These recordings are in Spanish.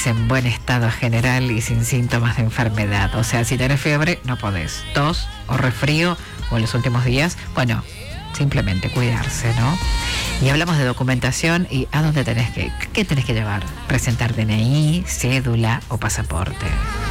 estés en buen estado general y sin síntomas de enfermedad. O sea, si tenés fiebre, no podés. Tos o resfrío o en los últimos días, bueno, simplemente cuidarse, ¿no? Y hablamos de documentación y ¿a dónde tenés que ir? ¿Qué tenés que llevar? Presentar DNI, cédula o pasaporte.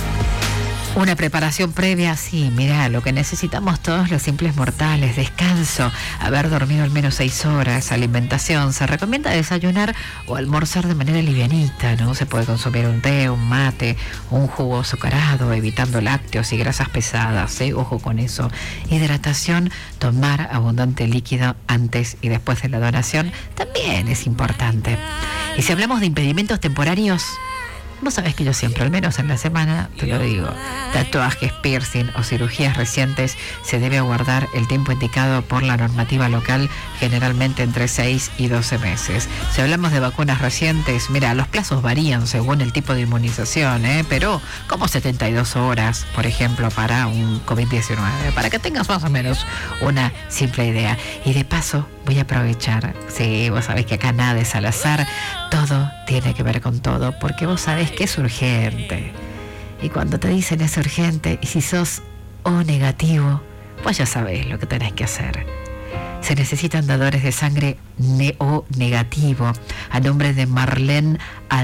Una preparación previa, sí, mira, lo que necesitamos todos los simples mortales: descanso, haber dormido al menos 6 horas, alimentación. Se recomienda desayunar o almorzar de manera livianita, ¿no? Se puede consumir un té, un mate, un jugo azucarado, evitando lácteos y grasas pesadas, ¿eh? Ojo con eso. Hidratación, tomar abundante líquido antes y después de la donación también es importante. Y si hablamos de impedimentos temporarios, vos sabés que yo siempre, al menos en la semana, te lo digo, tatuajes, piercing o cirugías recientes se debe aguardar el tiempo indicado por la normativa local, generalmente entre 6 y 12 meses. Si hablamos de vacunas recientes, mira, los plazos varían según el tipo de inmunización, pero como 72 horas, por ejemplo, para un COVID-19, para que tengas más o menos una simple idea. Y de paso, voy a aprovechar, sí, vos sabés que acá nada es al azar, todo tiene que ver con todo, porque vos sabés que es urgente. Y cuando te dicen es urgente, y si sos O negativo, pues ya sabés lo que tenés que hacer. Se necesitan dadores de sangre O negativo, a nombre de Marlene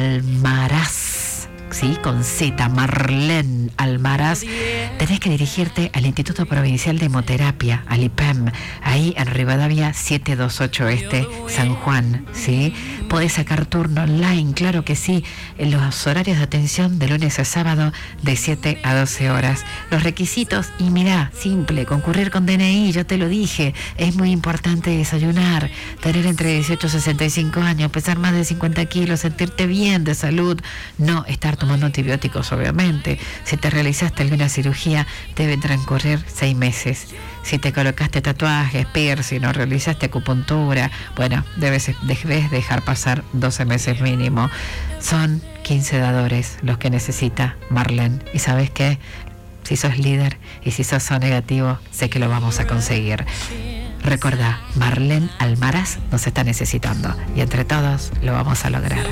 Almaraz, ¿sí? Con Z, Marlene Almaraz. Tenés que dirigirte al Instituto Provincial de Hemoterapia, al IPEM, ahí en Rivadavia 728 Este, San Juan, ¿sí? Podés sacar turno online, claro que sí, en los horarios de atención de lunes a sábado de 7 a 12 horas. Los requisitos, y mirá, simple, concurrir con DNI, yo te lo dije, es muy importante desayunar, tener entre 18 y 65 años, pesar más de 50 kilos, sentirte bien de salud, no estar tomando antibióticos, obviamente. Si te realizaste alguna cirugía, deben transcurrir 6 meses. Si te colocaste tatuajes, piercing o realizaste acupuntura, bueno, debes dejar pasar 12 meses mínimo. Son 15 dadores los que necesita Marlene. ¿Y sabes qué? Si sos líder y si sos O negativo, sé que lo vamos a conseguir. Recordá, Marlene Almaraz nos está necesitando y entre todos lo vamos a lograr.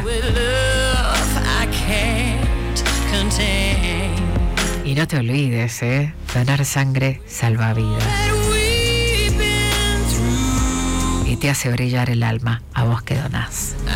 Y no te olvides, donar sangre salva vidas. Y te hace brillar el alma a vos que donás.